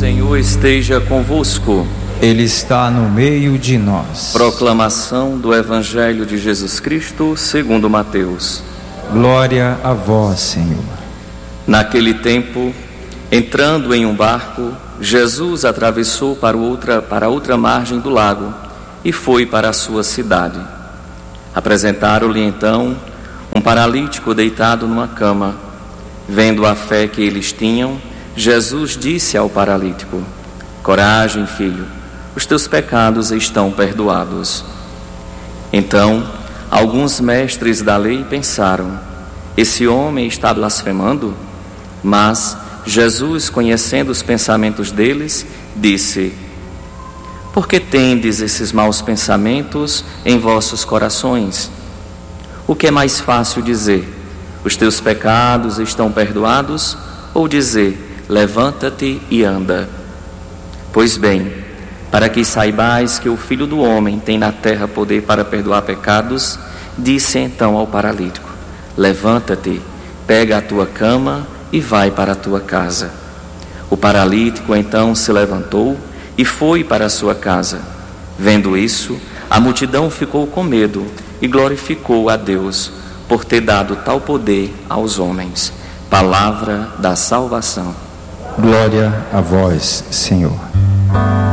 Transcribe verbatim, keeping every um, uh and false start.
Senhor esteja convosco. Ele está no meio de nós. Proclamação do Evangelho de Jesus Cristo segundo Mateus. Glória a vós, Senhor. Naquele tempo, entrando em um barco, Jesus atravessou para outra, para outra margem do lago e foi para a sua cidade. Apresentaram-lhe então um paralítico deitado numa cama. Vendo a fé que eles tinham, Jesus disse ao paralítico: coragem, filho, os teus pecados estão perdoados. Então, alguns mestres da lei pensaram: esse homem está blasfemando? Mas Jesus, conhecendo os pensamentos deles, disse: por que tendes esses maus pensamentos em vossos corações? O que é mais fácil dizer: os teus pecados estão perdoados, ou dizer: levanta-te e anda? Pois bem, para que saibais que o Filho do Homem tem na terra poder para perdoar pecados, disse então ao paralítico: levanta-te, pega a tua cama e vai para a tua casa. O paralítico então se levantou e foi para a sua casa. Vendo isso, a multidão ficou com medo e glorificou a Deus por ter dado tal poder aos homens. Palavra da salvação. Glória a vós, Senhor.